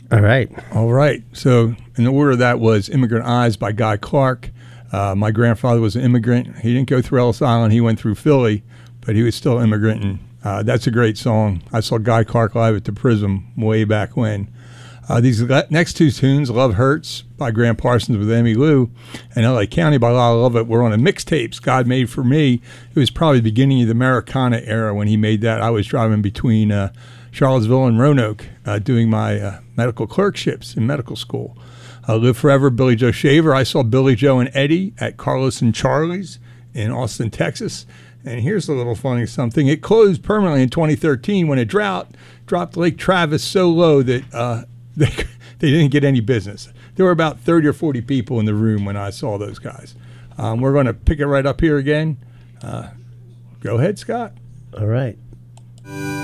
All right. All right. So in the order of that was Immigrant Eyes by Guy Clark. My grandfather was an immigrant. He didn't go through Ellis Island. He went through Philly, but he was still an immigrant. And that's a great song. I saw Guy Clark live at the Prism way back when. These next two tunes, Love Hurts by Graham Parsons with Emmy Lou and L.A. County by Lala Lovett, were on a mixtapes God Made For Me. It was probably the beginning of the Americana era when he made that. I was driving between Charlottesville and Roanoke doing my medical clerkships in medical school. Live Forever, Billy Joe Shaver. I saw Billy Joe and Eddie at Carlos and Charlie's in Austin, Texas. And here's a little funny something. It closed permanently in 2013 when a drought dropped Lake Travis so low that they didn't get any business. There were about 30 or 40 people in the room when I saw those guys. We're going to pick it right up here again. Go ahead, Scott. All right.